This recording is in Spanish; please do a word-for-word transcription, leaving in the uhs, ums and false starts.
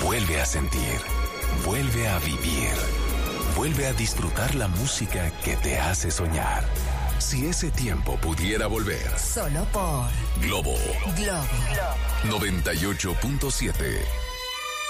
Vuelve a sentir, vuelve a vivir, vuelve a disfrutar la música que te hace soñar. Si ese tiempo pudiera volver. Solo por Globo. Globo noventa y ocho punto siete.